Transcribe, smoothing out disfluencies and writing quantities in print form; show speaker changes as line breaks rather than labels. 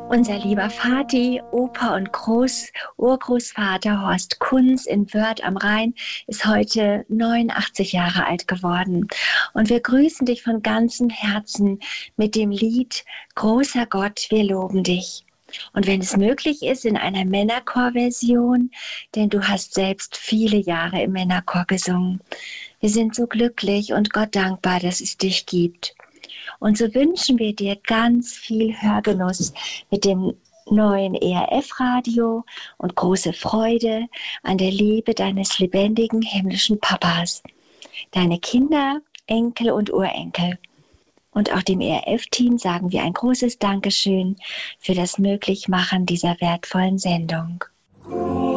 Unser lieber Vati, Opa und Urgroßvater Horst Kunz in Wörth am Rhein ist heute 89 Jahre alt geworden. Und wir grüßen dich von ganzem Herzen mit dem Lied Großer Gott, wir loben dich. Und wenn es möglich ist, in einer Männerchorversion, denn du hast selbst viele Jahre im Männerchor gesungen. Wir sind so glücklich und Gott dankbar, dass es dich gibt. Und so wünschen wir dir ganz viel Hörgenuss mit dem neuen ERF-Radio und große Freude an der Liebe deines lebendigen himmlischen Papas, deine Kinder, Enkel und Urenkel. Und auch dem ERF-Team sagen wir ein großes Dankeschön für das Möglichmachen dieser wertvollen Sendung.